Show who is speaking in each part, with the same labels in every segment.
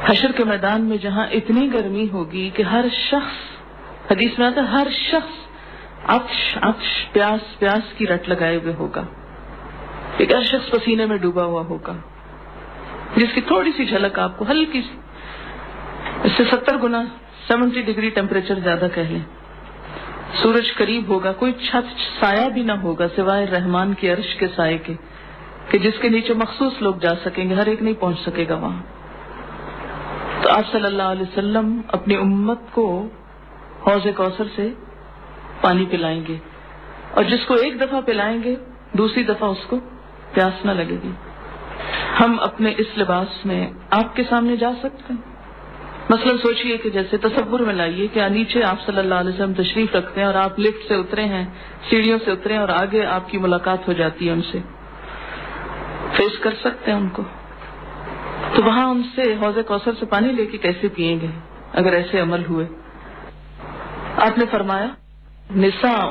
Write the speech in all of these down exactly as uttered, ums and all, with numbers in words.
Speaker 1: حشر کے میدان میں جہاں اتنی گرمی ہوگی کہ ہر شخص، حدیث میں آتا ہے ہر شخص عطش عطش پیاس پیاس کی رٹ لگائے ہوئے ہوگا، ایک ہر شخص پسینے میں ڈوبا ہوا ہوگا، جس کی تھوڑی سی جھلک آپ کو ہلکی سی، اس سے ستر گنا سیونٹی ڈگری ٹیمپریچر زیادہ کہہ لیں. سورج قریب ہوگا، کوئی چھت سایہ بھی نہ ہوگا سوائے رحمان کی عرش کے سائے کے، کہ جس کے نیچے مخصوص لوگ جا سکیں گے، ہر ایک نہیں پہنچ سکے گا وہاں. تو آپ صلی اللہ علیہ وسلم اپنی امت کو حوض کوثر سے پانی پلائیں گے، اور جس کو ایک دفعہ پلائیں گے دوسری دفعہ اس کو پیاس نہ لگے گی. ہم اپنے اس لباس میں آپ کے سامنے جا سکتے ہیں؟ مثلا سوچئے کہ جیسے تصور میں لائیے کہ نیچے آپ صلی اللہ علیہ وسلم تشریف رکھتے ہیں اور آپ لفٹ سے اترے ہیں، سیڑھیوں سے اترے ہیں، اور آگے آپ کی ملاقات ہو جاتی ہے ان سے، فیس کر سکتے ہیں ان کو؟ تو وہاں ان سے حوض کوثر سے پانی لے کے کیسے پیئیں گے اگر ایسے عمل ہوئے؟ آپ نے فرمایا نساء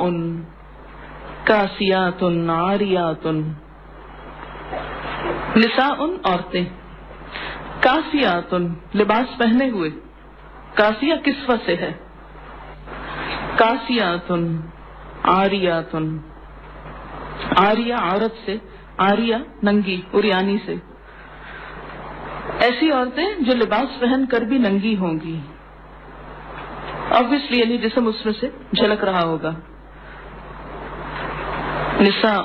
Speaker 1: کاسیات عاریات، نساء عورتیں، کاسیات لباس پہنے ہوئے، کاسیہ کسوہ سے ہے، کاسیات عاریات، عاریہ عورت سے، عاریہ ننگی عریانی سے، ایسی عورتیں جو لباس پہن کر بھی ننگی ہوں گی، obviously یعنی جسم اس میں سے جھلک رہا ہوگا. نساء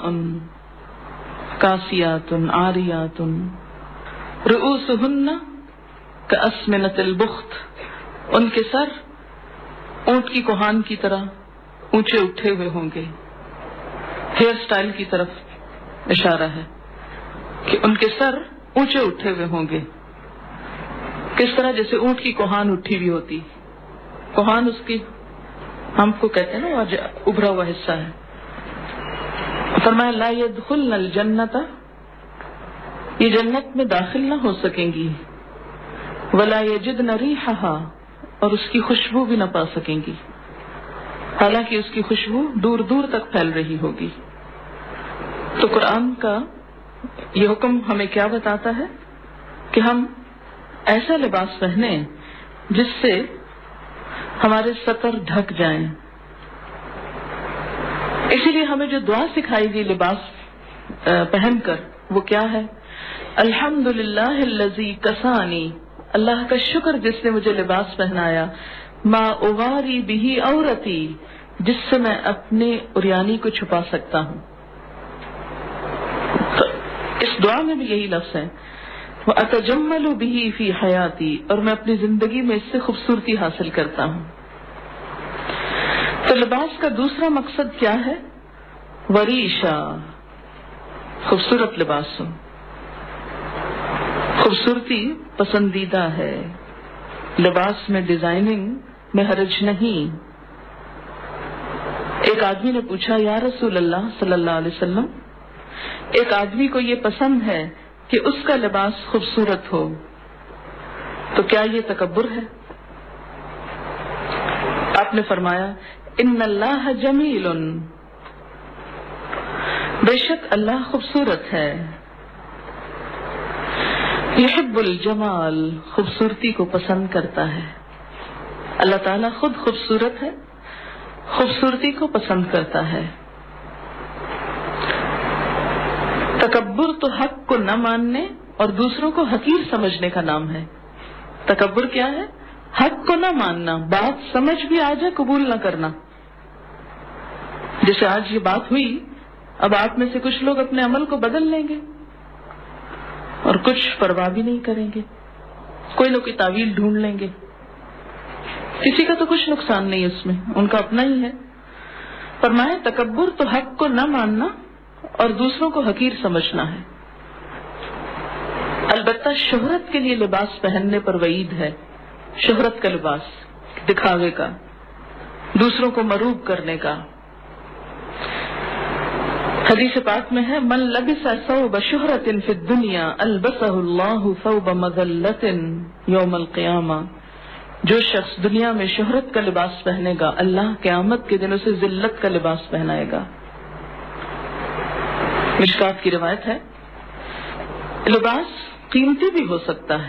Speaker 1: کاسیات عاریات رؤوسہن کاسمنۃ البخت، ان کے سر اونٹ کی کوہان کی طرح اونچے اٹھے ہوئے ہوں گے. ہیئر سٹائل کی طرف اشارہ ہے کہ ان کے سر اونچے اٹھے ہوئے ہوں گے. کس طرح؟ جیسے اونٹ کی کوہان اٹھی ہوئی ہوتی، کوہان اس کی ہم کو کہتے ہیں نا آج ابھرا ہوا حصہ ہے. فرمایا لا يدخلن الجنت، یہ جنت میں داخل نہ ہو سکیں گی، ولا یجدن ریحھا، اور اس کی خوشبو بھی نہ پا سکیں گی، حالانکہ اس کی خوشبو دور دور تک پھیل رہی ہوگی. تو قرآن کا یہ حکم ہمیں کیا بتاتا ہے کہ ہم ایسا لباس پہنیں جس سے ہمارے سطر ڈھک جائیں. اسی لیے ہمیں جو دعا سکھائی گئی لباس پہن کر وہ کیا ہے؟ الحمدللہ الذی کسانی، اللہ کا شکر جس نے مجھے لباس پہنایا، ما اواری بہ عورتی، جس سے میں اپنے عریانی کو چھپا سکتا ہوں. تو اس دعا میں بھی یہی لفظ ہے وَأَتَجَمَّلُ بِهِ فِي حَيَاتِي، اور میں اپنی زندگی میں اس سے خوبصورتی حاصل کرتا ہوں. تو لباس کا دوسرا مقصد کیا ہے؟ وریشا، خوبصورت لباس ہو. خوبصورتی پسندیدہ ہے، لباس میں ڈیزائننگ میں حرج نہیں. ایک آدمی نے پوچھا یا رسول اللہ صلی اللہ علیہ وسلم، ایک آدمی کو یہ پسند ہے کہ اس کا لباس خوبصورت ہو، تو کیا یہ تکبر ہے؟ آپ نے فرمایا ان اللہ جمیل، بے شک اللہ خوبصورت ہے. یحب الجمال، خوبصورتی کو پسند کرتا ہے. اللہ تعالیٰ خود خوبصورت ہے، خوبصورتی کو پسند کرتا ہے. تکبر تو حق کو نہ ماننے اور دوسروں کو حقیر سمجھنے کا نام ہے. تکبر کیا ہے؟ حق کو نہ ماننا، بات سمجھ بھی آ جائے قبول نہ کرنا. جیسے آج یہ بات ہوئی، اب آپ میں سے کچھ لوگ اپنے عمل کو بدل لیں گے اور کچھ پرواہ بھی نہیں کریں گے، کوئی نہ کوئی تعویل ڈھونڈ لیں گے. کسی کا تو کچھ نقصان نہیں اس میں، ان کا اپنا ہی ہے. فرمایا تکبر تو حق کو نہ ماننا اور دوسروں کو حقیر سمجھنا ہے. البتہ شہرت کے لیے لباس پہننے پر وعید ہے. شہرت کا لباس، دکھاوے کا، دوسروں کو مروب کرنے کا. حدیث پاک میں ہے من لبس ثوب شہرت فی الدنیا البسہ اللہ ثوب مذلت یوم القیامہ، جو شخص دنیا میں شہرت کا لباس پہنے گا اللہ قیامت کے دن اسے ذلت کا لباس پہنائے گا. مشکات کی روایت ہے لباس قیمتی بھی ہو سکتا ہے